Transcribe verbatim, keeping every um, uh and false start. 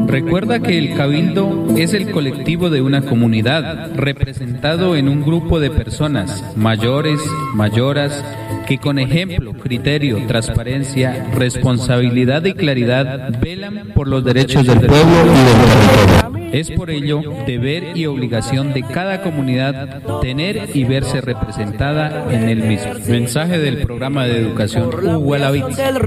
Recuerda que el cabildo es el colectivo de una comunidad, representado en un grupo de personas, mayores, mayoras, que con ejemplo, criterio, transparencia, responsabilidad y claridad velan por los derechos del pueblo y del territorio. Es por ello deber y obligación de cada comunidad tener y verse representada en el mismo. Mensaje del programa de educación Ugualabit.